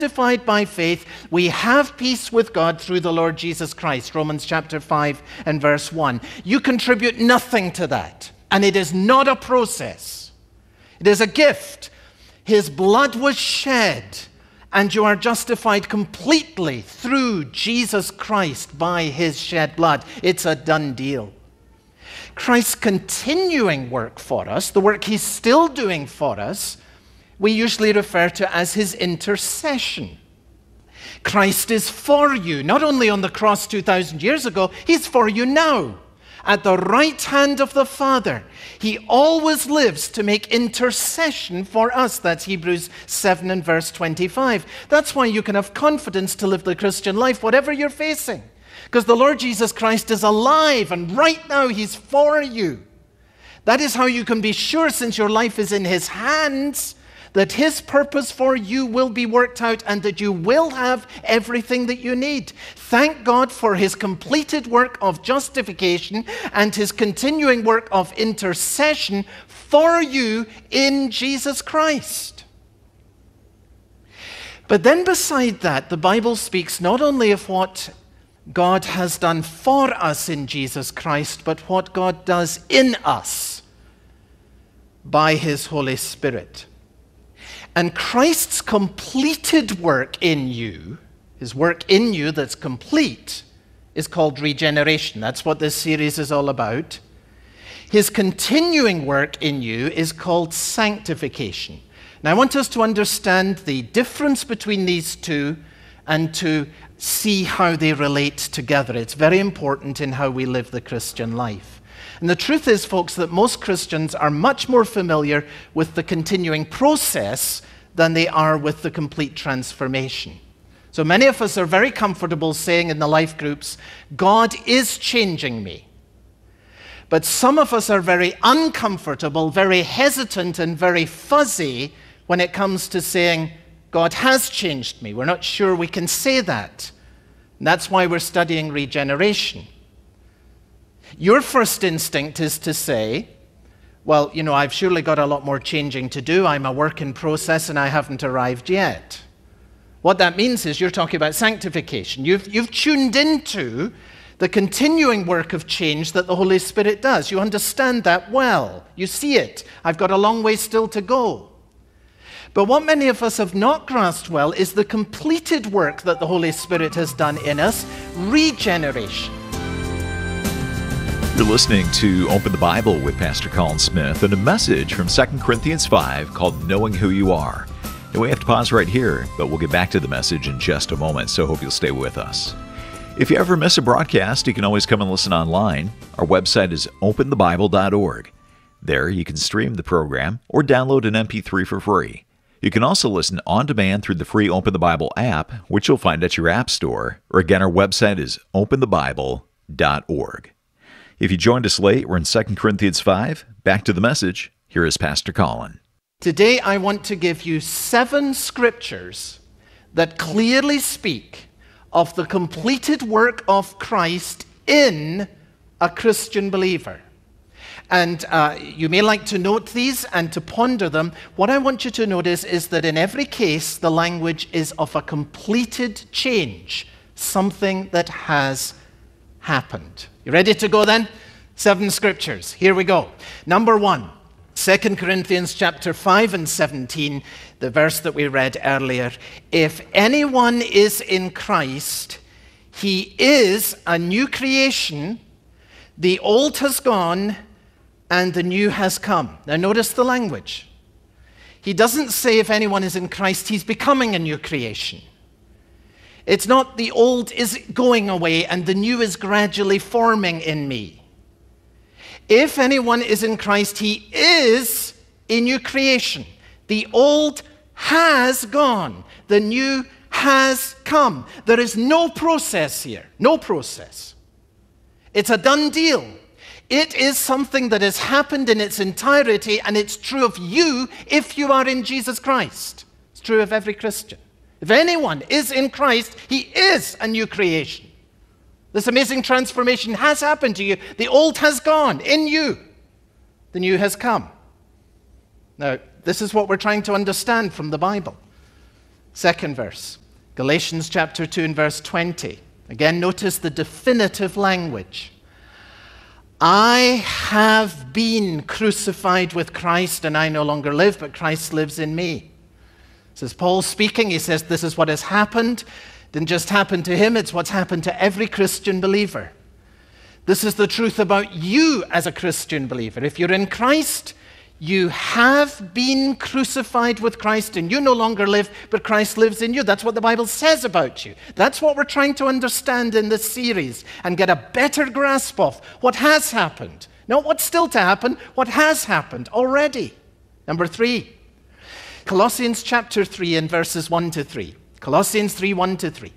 justified by faith, we have peace with God through the Lord Jesus Christ. Romans chapter 5 and verse 1. You contribute nothing to that. And it is not a process. It is a gift. His blood was shed, and you are justified completely through Jesus Christ by his shed blood. It's a done deal. Christ's continuing work for us, the work he's still doing for us, we usually refer to as his intercession. Christ is for you, not only on the cross 2,000 years ago, he's for you now. At the right hand of the Father, he always lives to make intercession for us. That's Hebrews 7 and verse 25. That's why you can have confidence to live the Christian life, whatever you're facing. Because the Lord Jesus Christ is alive, and right now he's for you. That is how you can be sure, since your life is in his hands, that his purpose for you will be worked out and that you will have everything that you need. Thank God for his completed work of justification and his continuing work of intercession for you in Jesus Christ. But then beside that, the Bible speaks not only of what God has done for us in Jesus Christ, but what God does in us by his Holy Spirit. And Christ's completed work in you, his work in you that's complete, is called regeneration. That's what this series is all about. His continuing work in you is called sanctification. Now I want us to understand the difference between these two and to see how they relate together. It's very important in how we live the Christian life. And the truth is, folks, that most Christians are much more familiar with the continuing process than they are with the complete transformation. So many of us are very comfortable saying in the life groups, God is changing me. But some of us are very uncomfortable, very hesitant, and very fuzzy when it comes to saying, God has changed me. We're not sure we can say that. And that's why we're studying regeneration. Your first instinct is to say, well, I've surely got a lot more changing to do. I'm a work in process and I haven't arrived yet. What that means is you're talking about sanctification. You've tuned into the continuing work of change that the Holy Spirit does. You understand that well. You see it. I've got a long way still to go. But what many of us have not grasped well is the completed work that the Holy Spirit has done in us, regeneration. You're listening to Open the Bible with Pastor Colin Smith and a message from 2 Corinthians 5 called Knowing Who You Are. And we have to pause right here, but we'll get back to the message in just a moment, so hope you'll stay with us. If you ever miss a broadcast, you can always come and listen online. Our website is openthebible.org. There you can stream the program or download an MP3 for free. You can also listen on demand through the free Open the Bible app, which you'll find at your app store. Or again, our website is openthebible.org. If you joined us late, we're in 2 Corinthians 5. Back to the message. Here is Pastor Colin. Today I want to give you 7 scriptures that clearly speak of the completed work of Christ in a Christian believer. And you may like to note these and to ponder them. What I want you to notice is that in every case, the language is of a completed change, something that has happened. You ready to go then? 7 scriptures. Here we go. Number 1, 2 Corinthians chapter 5 and 17, the verse that we read earlier. If anyone is in Christ, he is a new creation. The old has gone and the new has come. Now notice the language. He doesn't say if anyone is in Christ, he's becoming a new creation. It's not the old is going away and the new is gradually forming in me. If anyone is in Christ, he is a new creation. The old has gone. The new has come. There is no process here. No process. It's a done deal. It is something that has happened in its entirety, and it's true of you if you are in Jesus Christ. It's true of every Christian. If anyone is in Christ, he is a new creation. This amazing transformation has happened to you. The old has gone in you. The new has come. Now, this is what we're trying to understand from the Bible. Second verse, Galatians chapter 2 and verse 20. Again, notice the definitive language. I have been crucified with Christ, and I no longer live, but Christ lives in me. This is Paul speaking. He says this is what has happened. It didn't just happen to him, it's what's happened to every Christian believer. This is the truth about you as a Christian believer. If you're in Christ, you have been crucified with Christ, and you no longer live, but Christ lives in you. That's what the Bible says about you. That's what we're trying to understand in this series and get a better grasp of what has happened. Not what's still to happen, what has happened already. Number 3, Colossians chapter 3 and verses 1 to 3. Colossians 3, 1 to 3.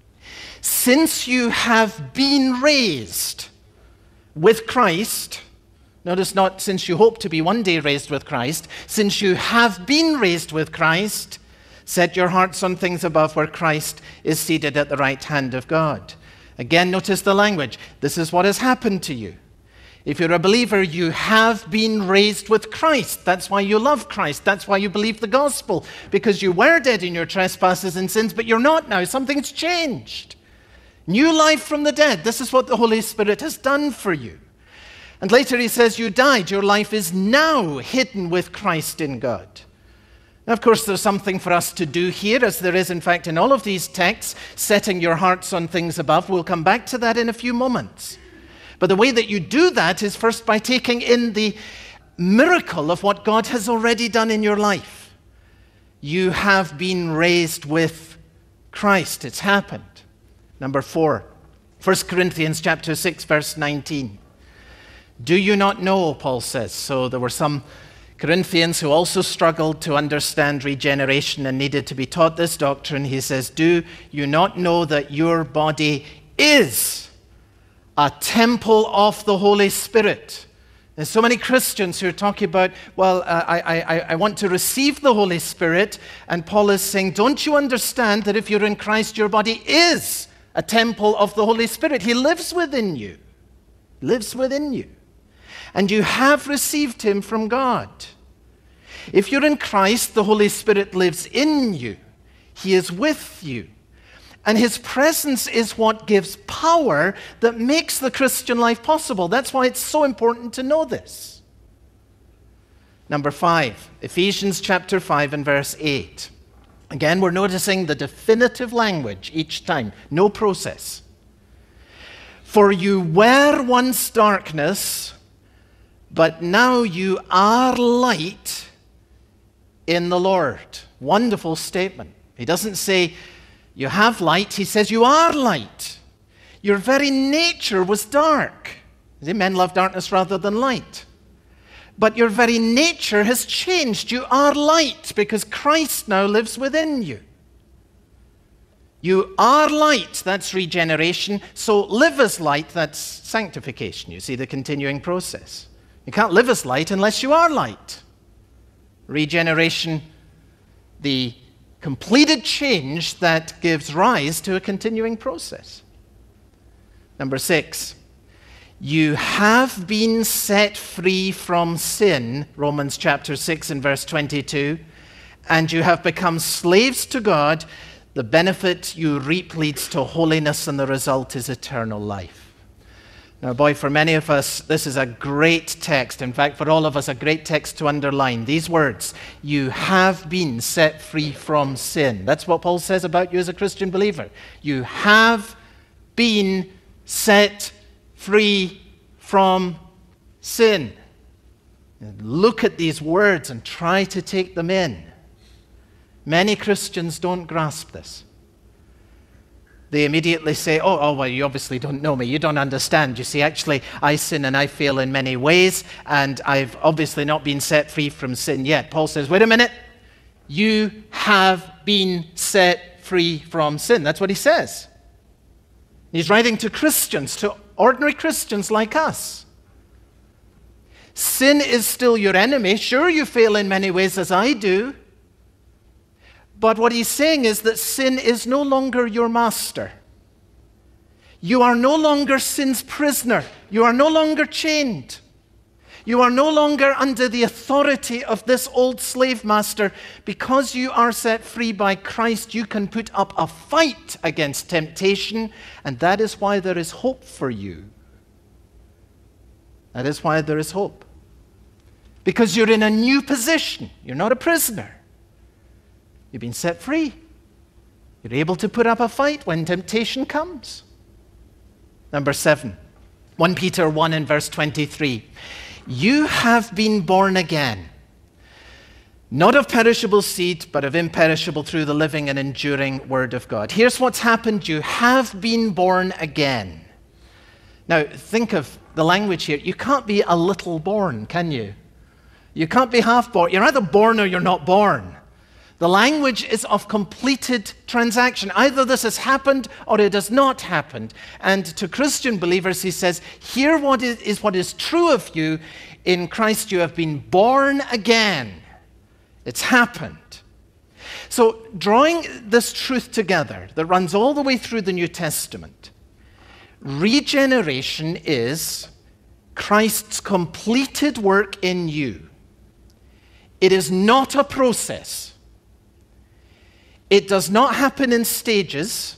Since you have been raised with Christ, notice not since you hope to be one day raised with Christ, since you have been raised with Christ, set your hearts on things above where Christ is seated at the right hand of God. Again, notice the language. This is what has happened to you. If you're a believer, you have been raised with Christ. That's why you love Christ. That's why you believe the gospel, because you were dead in your trespasses and sins, but you're not now. Something's changed. New life from the dead. This is what the Holy Spirit has done for you. And later he says, you died. Your life is now hidden with Christ in God. Now, of course, there's something for us to do here, as there is, in fact, in all of these texts, setting your hearts on things above. We'll come back to that in a few moments. But the way that you do that is first by taking in the miracle of what God has already done in your life. You have been raised with Christ. It's happened. Number 4, 1 Corinthians chapter 6, verse 19. Do you not know, Paul says. So there were some Corinthians who also struggled to understand regeneration and needed to be taught this doctrine. He says, do you not know that your body is a temple of the Holy Spirit? There's so many Christians who are talking about, well, I want to receive the Holy Spirit. And Paul is saying, don't you understand that if you're in Christ, your body is a temple of the Holy Spirit? He lives within you. Lives within you. And you have received him from God. If you're in Christ, the Holy Spirit lives in you. He is with you. And his presence is what gives power that makes the Christian life possible. That's why it's so important to know this. Number 5, Ephesians chapter 5 and verse 8. Again, we're noticing the definitive language each time. No process. For you were once darkness, but now you are light in the Lord. Wonderful statement. He doesn't say you have light. He says you are light. Your very nature was dark. Men love darkness rather than light. But your very nature has changed. You are light because Christ now lives within you. You are light. That's regeneration. So live as light. That's sanctification. You see the continuing process. You can't live as light unless you are light. Regeneration, the completed change that gives rise to a continuing process. Number 6, you have been set free from sin, Romans chapter 6 and verse 22, and you have become slaves to God. The benefit you reap leads to holiness, and the result is eternal life. Now, boy, for many of us, this is a great text. In fact, for all of us, a great text to underline. These words, you have been set free from sin. That's what Paul says about you as a Christian believer. You have been set free from sin. And look at these words and try to take them in. Many Christians don't grasp this. They immediately say, oh, well, you obviously don't know me. You don't understand. You see, actually, I sin and I fail in many ways, and I've obviously not been set free from sin yet. Paul says, wait a minute. You have been set free from sin. That's what he says. He's writing to Christians, to ordinary Christians like us. Sin is still your enemy. Sure, you fail in many ways as I do. But what he's saying is that sin is no longer your master. You are no longer sin's prisoner. You are no longer chained. You are no longer under the authority of this old slave master. Because you are set free by Christ, you can put up a fight against temptation, and that is why there is hope for you. That is why there is hope. Because you're in a new position. You're not a prisoner. You've been set free. You're able to put up a fight when temptation comes. Number 7, 1 Peter 1 and verse 23. You have been born again, not of perishable seed, but of imperishable through the living and enduring word of God. Here's what's happened. You have been born again. Now, think of the language here. You can't be a little born, can you? You can't be half born. You're either born or you're not born. The language is of completed transaction. Either this has happened or it has not happened. And to Christian believers, he says, here what is true of you. In Christ you have been born again. It's happened. So drawing this truth together that runs all the way through the New Testament, regeneration is Christ's completed work in you. It is not a process. It does not happen in stages.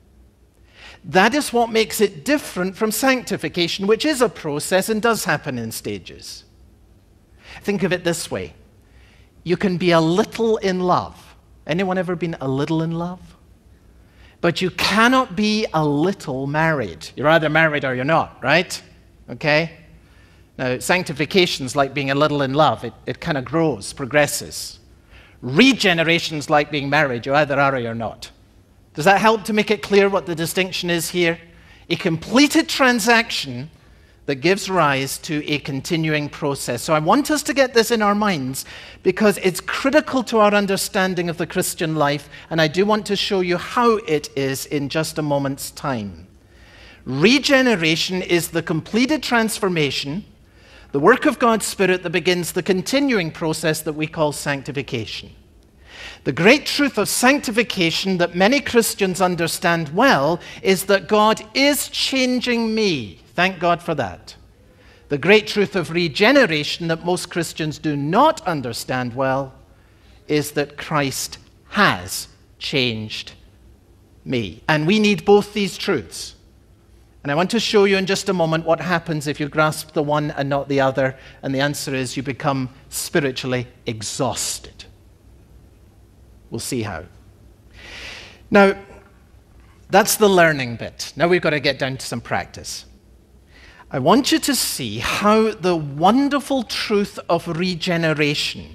That is what makes it different from sanctification, which is a process and does happen in stages. Think of it this way. You can be a little in love. Anyone ever been a little in love? But you cannot be a little married. You're either married or you're not, right? Okay? Now, sanctification's like being a little in love. It kind of grows, progresses. Regeneration's like being married. You either are or you're not. Does that help to make it clear what the distinction is here? A completed transaction that gives rise to a continuing process. So I want us to get this in our minds because it's critical to our understanding of the Christian life, and I do want to show you how it is in just a moment's time. Regeneration is the completed transformation, the work of God's Spirit that begins the continuing process that we call sanctification. The great truth of sanctification that many Christians understand well is that God is changing me. Thank God for that. The great truth of regeneration that most Christians do not understand well is that Christ has changed me. And we need both these truths. And I want to show you in just a moment what happens if you grasp the one and not the other. And the answer is you become spiritually exhausted. We'll see how. Now, that's the learning bit. Now we've got to get down to some practice. I want you to see how the wonderful truth of regeneration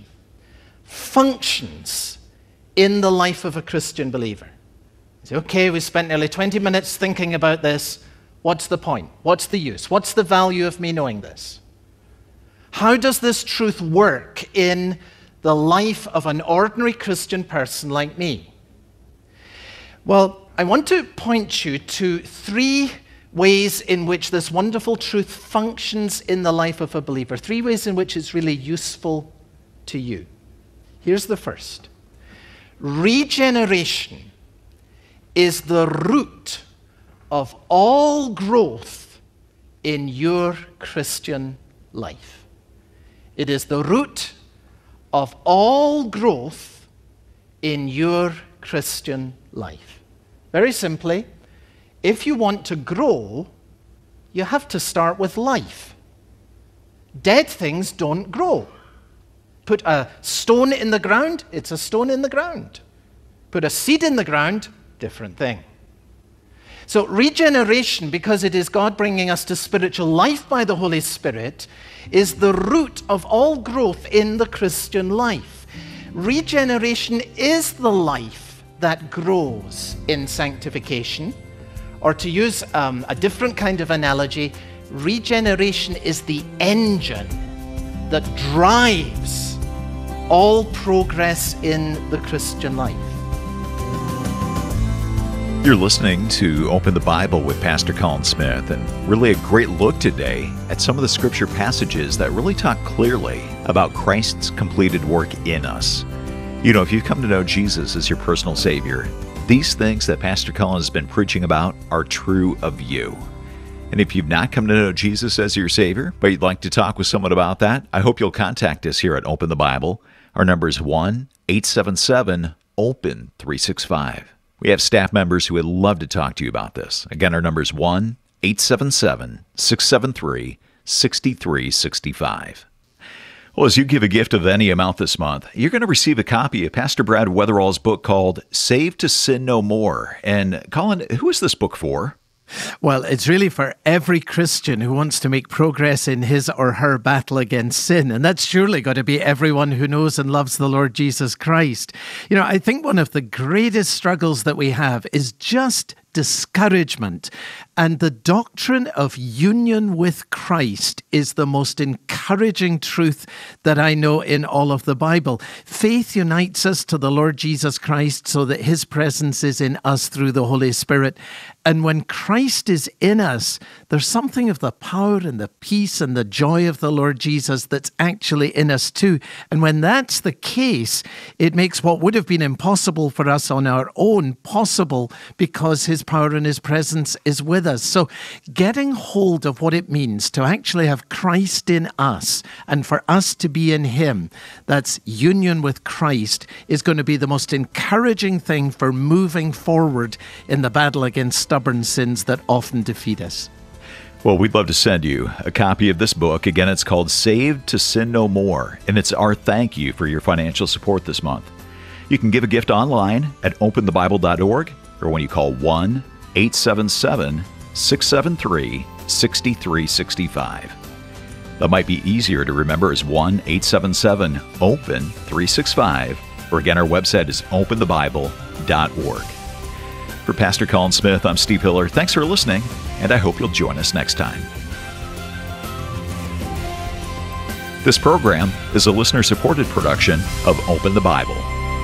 functions in the life of a Christian believer. You say, okay, we spent nearly 20 minutes thinking about this. What's the point? What's the use? What's the value of me knowing this? How does this truth work in the life of an ordinary Christian person like me? Well, I want to point you to 3 ways in which this wonderful truth functions in the life of a believer. 3 ways in which it's really useful to you. Here's the first. Regeneration is the root of all growth in your Christian life. It is the root of all growth in your Christian life. Very simply, if you want to grow, you have to start with life. Dead things don't grow. Put a stone in the ground, it's a stone in the ground. Put a seed in the ground, different thing. So regeneration, because it is God bringing us to spiritual life by the Holy Spirit, is the root of all growth in the Christian life. Regeneration is the life that grows in sanctification. Or to use a different kind of analogy, regeneration is the engine that drives all progress in the Christian life. You're listening to Open the Bible with Pastor Colin Smith, and really a great look today at some of the scripture passages that really talk clearly about Christ's completed work in us. You know, if you come to know Jesus as your personal Savior, these things that Pastor Colin has been preaching about are true of you. And if you've not come to know Jesus as your Savior, but you'd like to talk with someone about that, I hope you'll contact us here at Open the Bible. Our number is 1-877-OPEN-365. We have staff members who would love to talk to you about this. Again, our number is 1-877-673-6365. Well, as you give a gift of any amount this month, you're going to receive a copy of Pastor Brad Weatherall's book called Saved to Sin No More. And Colin, who is this book for? Well, it's really for every Christian who wants to make progress in his or her battle against sin. And that's surely got to be everyone who knows and loves the Lord Jesus Christ. You know, I think one of the greatest struggles that we have is just discouragement. And the doctrine of union with Christ is the most encouraging truth that I know in all of the Bible. Faith unites us to the Lord Jesus Christ so that his presence is in us through the Holy Spirit. And when Christ is in us, there's something of the power and the peace and the joy of the Lord Jesus that's actually in us too. And when that's the case, it makes what would have been impossible for us on our own possible because his power and his presence is with us. So getting hold of what it means to actually have Christ in us and for us to be in him, that's union with Christ, is going to be the most encouraging thing for moving forward in the battle against stubborn sins that often defeat us. Well, we'd love to send you a copy of this book. Again, it's called Saved to Sin No More, and it's our thank you for your financial support this month. You can give a gift online at openthebible.org or when you call 1-877-673-6365. That might be easier to remember as 1-877-OPEN-365, or again, our website is openthebible.org. For Pastor Colin Smith, I'm Steve Hiller. Thanks for listening, and I hope you'll join us next time. This program is a listener-supported production of Open the Bible.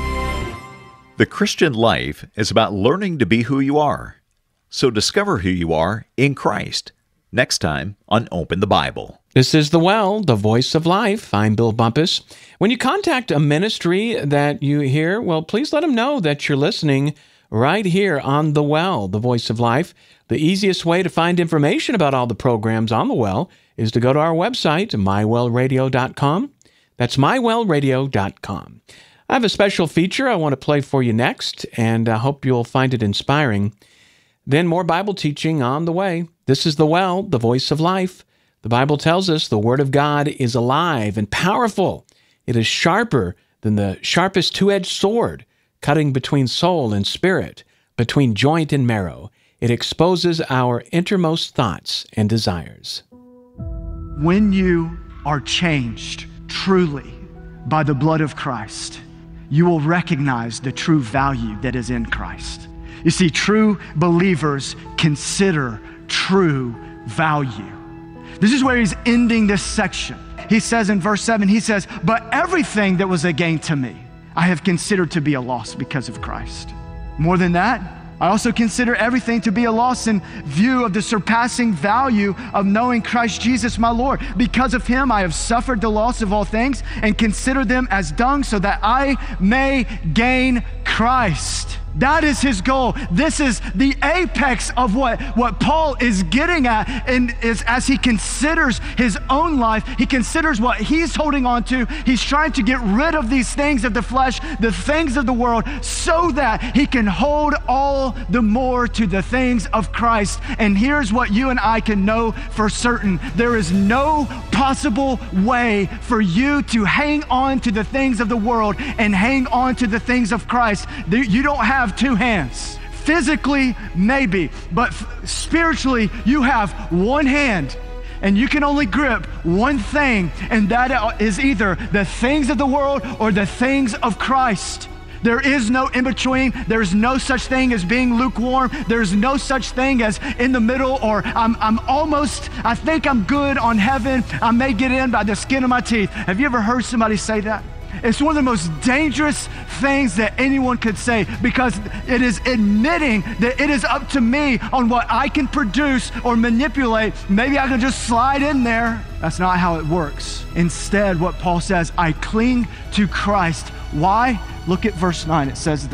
The Christian life is about learning to be who you are. So discover who you are in Christ. Next time on Open the Bible. This is The Well, the Voice of Life. I'm Bill Bumpus. When you contact a ministry that you hear, well, please let them know that you're listening right here on The Well, the Voice of Life. The easiest way to find information about all the programs on The Well is to go to our website, mywellradio.com. That's mywellradio.com. I have a special feature I want to play for you next, and I hope you'll find it inspiring. Then more Bible teaching on the way. This is The Well, the Voice of Life. The Bible tells us the Word of God is alive and powerful. It is sharper than the sharpest two-edged sword, cutting between soul and spirit, between joint and marrow. It exposes our innermost thoughts and desires. When you are changed truly by the blood of Christ, you will recognize the true value that is in Christ. You see, true believers consider true value. This is where he's ending this section. He says in verse 7, he says, "But everything that was a gain to me, I have considered to be a loss because of Christ. More than that, I also consider everything to be a loss in view of the surpassing value of knowing Christ Jesus my Lord. Because of him I have suffered the loss of all things and consider them as dung so that I may gain Christ." That is his goal. This is the apex of what Paul is getting at, and is as he considers his own life, he considers what he's holding on to. He's trying to get rid of these things of the flesh, the things of the world, so that he can hold all the more to the things of Christ. And here's what you and I can know for certain. There is no possible way for you to hang on to the things of the world and hang on to the things of Christ. You don't have two hands. Physically, maybe, but spiritually, you have one hand, and you can only grip one thing, and that is either the things of the world or the things of Christ. There is no in between. There's no such thing as being lukewarm. There's no such thing as in the middle, or I think I'm good on heaven. I may get in by the skin of my teeth. Have you ever heard somebody say that? It's one of the most dangerous things that anyone could say, because it is admitting that it is up to me on what I can produce or manipulate. Maybe I can just slide in there. That's not how it works. Instead, what Paul says, I cling to Christ. Why? Look at verse 9. It says this: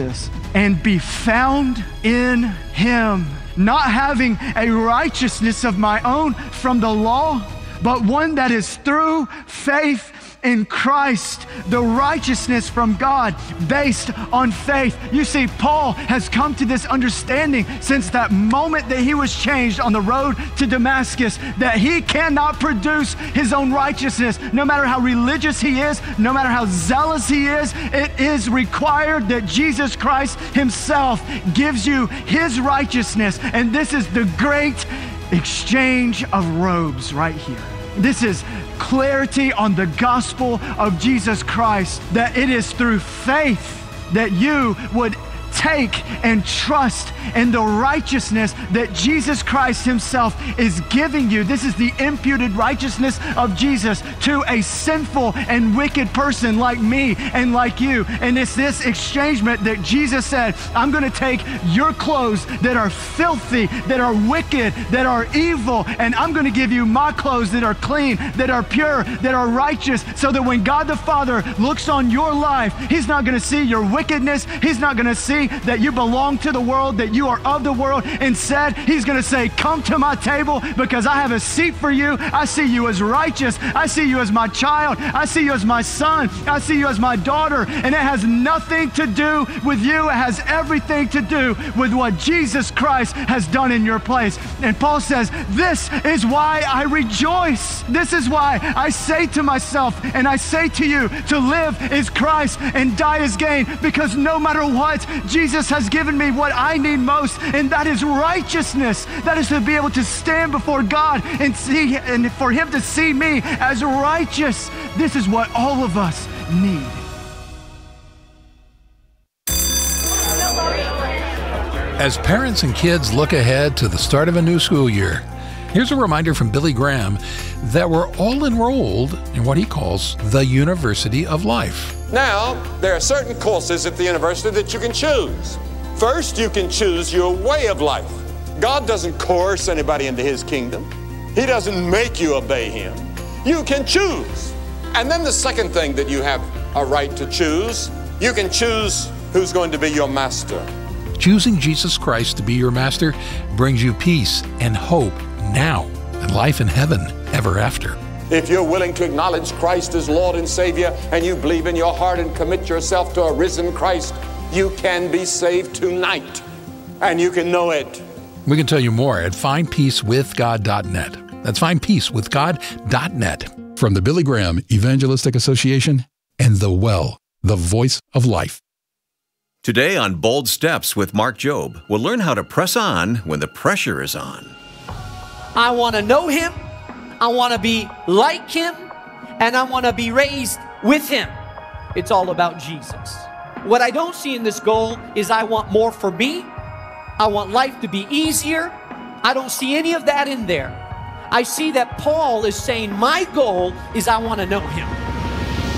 and be found in him, not having a righteousness of my own from the law, but one that is through faith in Christ, the righteousness from God based on faith. You see, Paul has come to this understanding since that moment that he was changed on the road to Damascus, that he cannot produce his own righteousness. No matter how religious he is, no matter how zealous he is, it is required that Jesus Christ himself gives you his righteousness. And this is the great exchange of robes right here. This is clarity on the gospel of Jesus Christ, that it is through faith that you would take and trust in the righteousness that Jesus Christ himself is giving you. This is the imputed righteousness of Jesus to a sinful and wicked person like me and like you. And it's this exchangement that Jesus said, I'm going to take your clothes that are filthy, that are wicked, that are evil, and I'm going to give you my clothes that are clean, that are pure, that are righteous, so that when God the Father looks on your life, he's not going to see your wickedness. He's not going to see that you belong to the world, that you are of the world. Instead, he's going to say, come to my table because I have a seat for you. I see you as righteous. I see you as my child. I see you as my son. I see you as my daughter. And it has nothing to do with you. It has everything to do with what Jesus Christ has done in your place. And Paul says, this is why I rejoice. This is why I say to myself and I say to you, to live is Christ and die is gain, because no matter what, Jesus has given me what I need most, and that is righteousness. That is to be able to stand before God and see, and for him to see me as righteous. This is what all of us need. As parents and kids look ahead to the start of a new school year, here's a reminder from Billy Graham that we're all enrolled in what he calls the University of Life. Now, there are certain courses at the university that you can choose. First, you can choose your way of life. God doesn't coerce anybody into his kingdom. He doesn't make you obey him. You can choose. And then the second thing that you have a right to choose, you can choose who's going to be your master. Choosing Jesus Christ to be your master brings you peace and hope now and life in heaven ever after. If you're willing to acknowledge Christ as Lord and Savior, and you believe in your heart and commit yourself to a risen Christ, you can be saved tonight, and you can know it. We can tell you more at findpeacewithgod.net. That's findpeacewithgod.net. From the Billy Graham Evangelistic Association and The Well, the voice of life. Today on Bold Steps with Mark Jobe, we'll learn how to press on when the pressure is on. I want to know him. I want to be like him, and I want to be raised with him. It's all about Jesus. What I don't see in this goal is I want more for me. I want life to be easier. I don't see any of that in there. I see that Paul is saying my goal is I want to know him.